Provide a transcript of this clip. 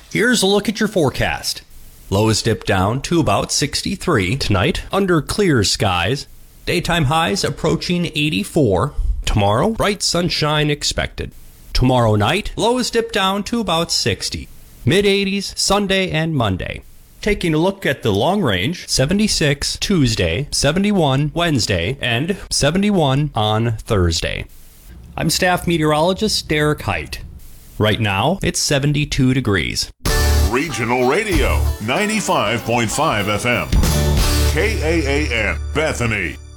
Here's a look at your forecast. Lows dip down to about 63 tonight under clear skies. Daytime highs approaching 84. Tomorrow, bright sunshine expected. Tomorrow night, lows dip down to about 60. Mid-80s Sunday and Monday. Taking a look at the long range, 76 Tuesday, 71 Wednesday, and 71 on Thursday. I'm staff meteorologist Derek Height. Right now, it's 72 degrees. Regional Radio, 95.5 FM. KAAN, Bethany.